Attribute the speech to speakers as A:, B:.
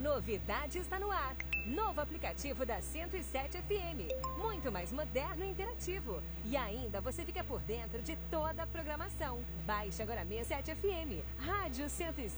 A: novidade está no ar. Novo aplicativo da 107 FM. Muito mais moderno e interativo. E ainda você fica por dentro de toda a programação. Baixe agora mesmo 7 FM. Rádio 107.